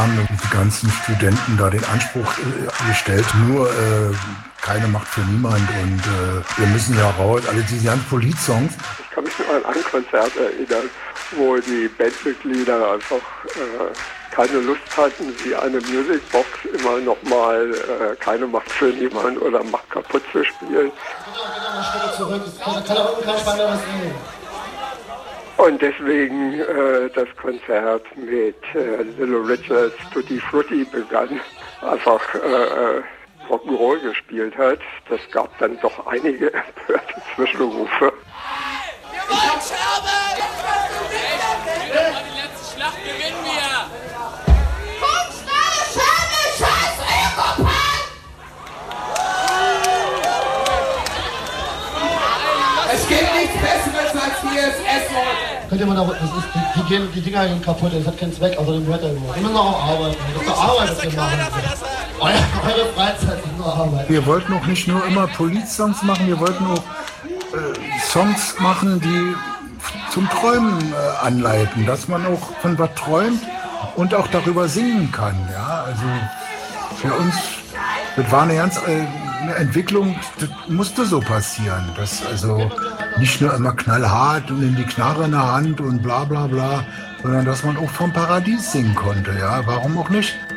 haben die ganzen Studenten da den Anspruch gestellt, nur keine Macht für niemand und wir müssen ja raus, alle diese ganzen Politsongs. Ich kann mich nur an ein Konzert erinnern, wo die Bandmitglieder einfach keine Lust hatten, wie eine Musicbox immer nochmal keine Macht für niemand oder Macht kaputt zu spielen. Und deswegen das Konzert mit Little Richards Tutti Frutti begann, einfach Rock'n'Roll gespielt hat. Das gab dann doch einige empörte Zwischenrufe. Wir wollen Scherben! Die letzte Schlacht gewinnen wir! Es gibt nichts Besseres als ISS, Leute. Könnt ihr mal da, die Dinger gehen kaputt, das hat keinen Zweck, außerdem hört er immer. Wir müssen auch arbeiten. Das ist doch Arbeit, was wir machen. Eure Freizeit ist nur Arbeit. Wir wollten auch nicht nur immer Polizsongs machen, wir wollten auch Songs machen, die zum Träumen anleiten, dass man auch von was träumt und auch darüber singen kann. Ja, also für uns, das war eine ganz eine Entwicklung, das musste so passieren. Das also nicht nur immer knallhart und in die Knarre in der Hand und bla bla bla, sondern dass man auch vom Paradies singen konnte. Ja, warum auch nicht?